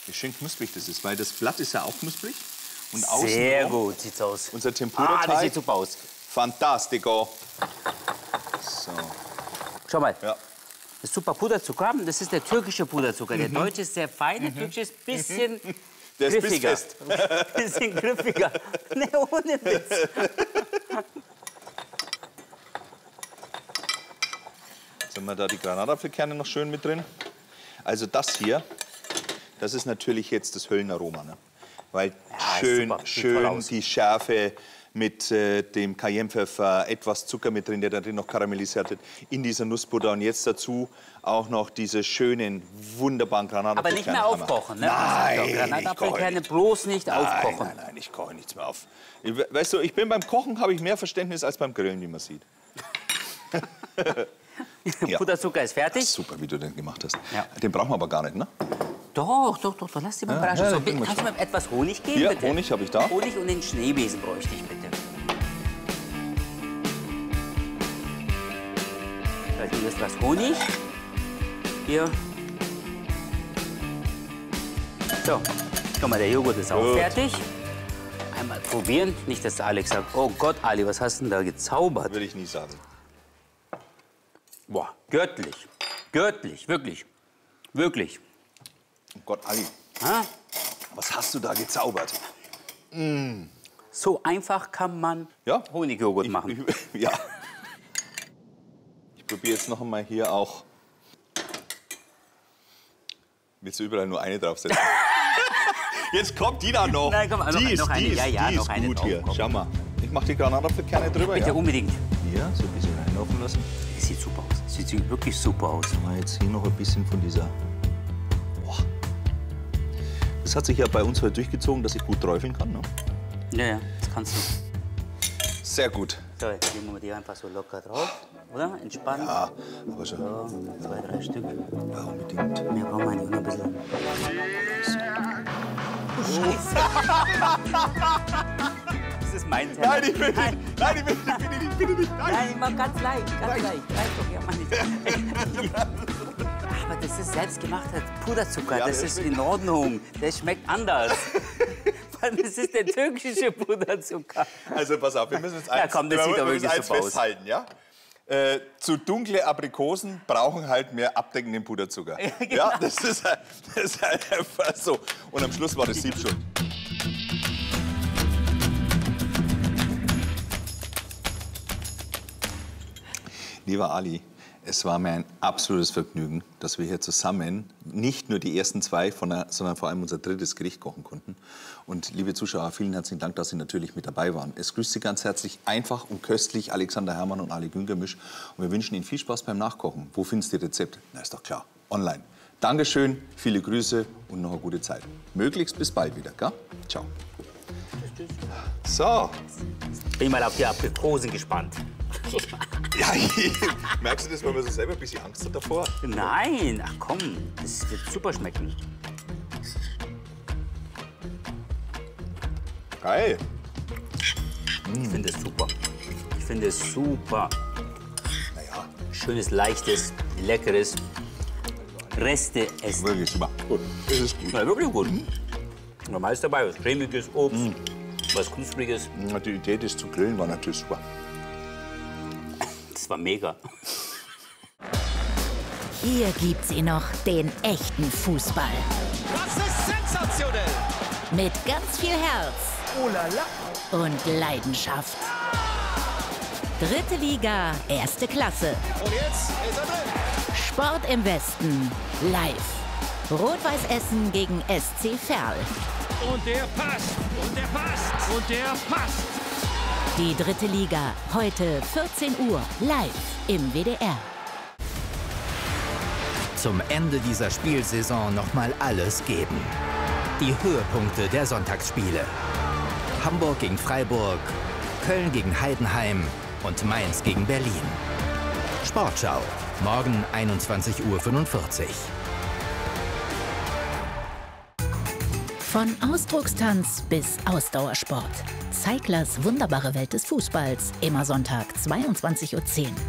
wie schön knusprig das ist, weil das Blatt ist ja auch knusprig. Und außen sehr gut sieht's aus. Unser Tempura-Teig. Das sieht super aus. Fantastico. So. Schau mal. Ja. Das ist super Puderzucker, das ist der türkische Puderzucker. Der deutsche ist sehr fein, der türkische ist ein bisschen Der ist griffiger. bissfest. Bisschen griffiger. Ne, ohne Witz. Jetzt haben wir da die Granatapfelkerne noch schön mit drin. Also das hier, das ist natürlich jetzt das Höllenaroma. Ne? Weil schön, schön die Schärfe mit dem Cayennepfeffer, etwas Zucker mit drin, der da drin noch karamellisiert wird, in dieser Nussbutter. Und jetzt dazu auch noch diese schönen, wunderbaren Granatapfelkerne. Aber nicht mehr aufkochen, ne? Nein, Granatapfelkerne bloß nicht aufkochen. Nein, ich koche nichts mehr auf. Weißt du, ich bin beim Kochen, habe ich mehr Verständnis als beim Grillen, wie man sieht. Ja. Puderzucker ist fertig. Ach, super, wie du den gemacht hast. Ja. Den brauchen wir aber gar nicht, ne? Doch, lass dir mal überraschen. Ja, So, kannst du mir etwas Honig geben, Ja, bitte? Honig habe ich da. Honig und den Schneebesen bräuchte ich, bitte. Hier ist was Honig. Hier. So, guck mal, der Joghurt ist auch fertig. Einmal probieren. Nicht, dass der Alex sagt, oh Gott, Ali, was hast du denn da gezaubert? Würde ich nie sagen. Boah, göttlich. Göttlich, wirklich. Wirklich. Oh Gott, Ali, Ha? was hast du da gezaubert? So einfach kann man Ja? Honigjoghurt machen. Ja. Ich probiere jetzt noch einmal hier auch. Willst du überall nur eine draufsetzen? Jetzt kommt die da noch. Nein, komm, noch eine. Ja, die noch ist eine gut drauf, hier. komm. Schau mal. Ich mache die Granatapfelkerne drüber. Bitte, Ja. unbedingt. Hier, so ein bisschen reinlaufen lassen. Das sieht super aus. Das sieht wirklich super aus. Mal jetzt hier noch ein bisschen von dieser. Boah. Das hat sich ja bei uns heute durchgezogen, dass ich gut träufeln kann. Ne? Ja, das kannst du. Sehr gut. So, jetzt legen wir die einfach so locker drauf, oder? Entspannt. Ja, aber schon. So, 2, 3 Stück. Ja, unbedingt. Mehr brauchen wir nicht, nur ein bisschen. Das ist mein Teller. Nein, ich will nicht. Nein, ich will nicht. Bitte nicht. Nein. Nein, mach ganz leicht, ganz leicht. Reicht doch, ja, Mann. Aber das ist selbstgemachter Puderzucker, Ja, das ist in Ordnung. Das schmeckt anders. Weil das ist der türkische Puderzucker. Also pass auf, wir müssen jetzt eins, Ja, komm, das sieht aber wirklich super aus. festhalten, ja? Zu dunkle Aprikosen brauchen halt mehr abdeckenden Puderzucker. Ja, genau. Ja, das ist halt einfach so. Und am Schluss war das Sieb schon. Lieber Ali, es war mir ein absolutes Vergnügen, dass wir hier zusammen nicht nur die ersten zwei, sondern vor allem unser drittes Gericht kochen konnten. Und liebe Zuschauer, vielen herzlichen Dank, dass Sie natürlich mit dabei waren. Es grüßt Sie ganz herzlich einfach und köstlich Alexander Herrmann und Ali Güngermisch. Und wir wünschen Ihnen viel Spaß beim Nachkochen. Wo findest du die Rezepte? Na, ist doch klar, online. Dankeschön, viele Grüße und noch eine gute Zeit. Möglichst bis bald wieder, gell? Ciao. So. Bin mal auf die Aprikosen gespannt. Ja, merkst du das, weil man so selber ein bisschen Angst hat davor? Nein, ach komm, das wird super schmecken. Geil. Ich finde es super. Ich finde es super. Naja, Schönes, leichtes, leckeres Reste essen. wirklich super. Gut, das ist gut. Ja, wirklich gut. Normal ist dabei was cremiges, Obst, was knuspriges. Die Idee, das zu grillen, war natürlich super. Das war mega. Hier gibt's ihn noch, den echten Fußball. Das ist sensationell. Mit ganz viel Herz Oh la la. und Leidenschaft. Dritte Liga, erste Klasse. Und jetzt ist er drin. Sport im Westen, live. Rot-Weiß Essen gegen SC Verl. Und der passt. Und der passt. Und der passt. Die dritte Liga, heute 14 Uhr, live im WDR. Zum Ende dieser Spielsaison noch mal alles geben. Die Höhepunkte der Sonntagsspiele. Hamburg gegen Freiburg, Köln gegen Heidenheim und Mainz gegen Berlin. Sportschau, morgen 21:45 Uhr. Von Ausdruckstanz bis Ausdauersport. Zeiglers wunderbare Welt des Fußballs. Immer Sonntag, 22:10 Uhr.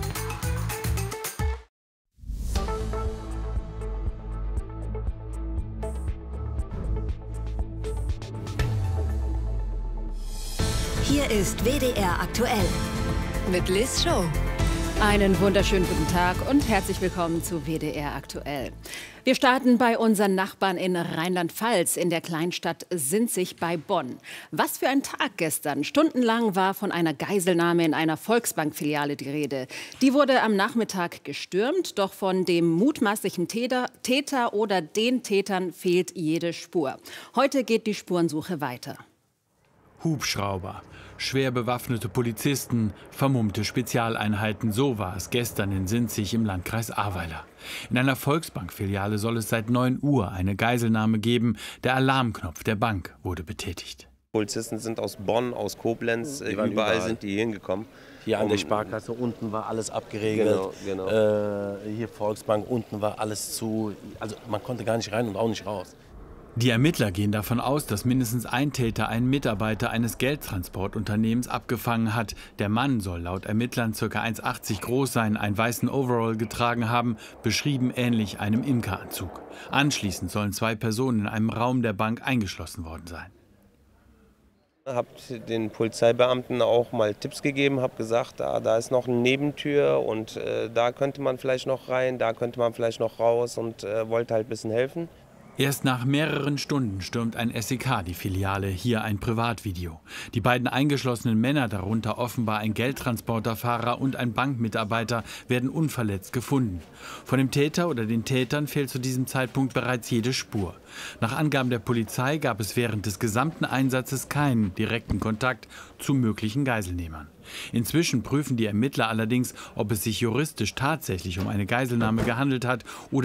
Hier ist WDR aktuell mit Liz Show. Einen wunderschönen guten Tag und herzlich willkommen zu WDR aktuell. Wir starten bei unseren Nachbarn in Rheinland-Pfalz in der Kleinstadt Sinzig bei Bonn. Was für ein Tag gestern. Stundenlang war von einer Geiselnahme in einer Volksbank-Filiale die Rede. Die wurde am Nachmittag gestürmt, doch von dem mutmaßlichen Täter oder den Tätern fehlt jede Spur. Heute geht die Spurensuche weiter. Hubschrauber, schwer bewaffnete Polizisten, vermummte Spezialeinheiten, so war es gestern in Sinzig im Landkreis Ahrweiler. In einer Volksbank-Filiale soll es seit 9 Uhr eine Geiselnahme geben. Der Alarmknopf der Bank wurde betätigt. Polizisten sind aus Bonn, aus Koblenz, überall sind die hingekommen. Hier an der Sparkasse unten war alles abgeregelt. Genau. Hier Volksbank, unten war alles zu. Also man konnte gar nicht rein und auch nicht raus. Die Ermittler gehen davon aus, dass mindestens ein Täter einen Mitarbeiter eines Geldtransportunternehmens abgefangen hat. Der Mann soll laut Ermittlern ca. 1,80 groß sein, einen weißen Overall getragen haben, beschrieben ähnlich einem Imkeranzug. Anschließend sollen 2 Personen in einem Raum der Bank eingeschlossen worden sein. Ich habe den Polizeibeamten auch mal Tipps gegeben, habe gesagt, da ist noch eine Nebentür und da könnte man vielleicht noch rein, da könnte man vielleicht noch raus und wollte halt ein bisschen helfen. Erst nach mehreren Stunden stürmt ein SEK die Filiale, hier ein Privatvideo. Die beiden eingeschlossenen Männer, darunter offenbar ein Geldtransporterfahrer und ein Bankmitarbeiter, werden unverletzt gefunden. Von dem Täter oder den Tätern fehlt zu diesem Zeitpunkt bereits jede Spur. Nach Angaben der Polizei gab es während des gesamten Einsatzes keinen direkten Kontakt zu möglichen Geiselnehmern. Inzwischen prüfen die Ermittler allerdings, ob es sich juristisch tatsächlich um eine Geiselnahme gehandelt hat oder